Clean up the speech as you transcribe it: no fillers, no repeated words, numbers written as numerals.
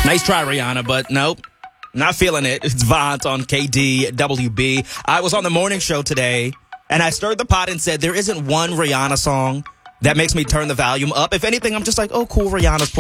Nice try, Rihanna, but nope. Not feeling it. It's Vaunt on KDWB. I was on the morning show today, and I stirred the pot and said there isn't one Rihanna song that makes me turn the volume up. If anything, I'm just like, oh, cool, Rihanna's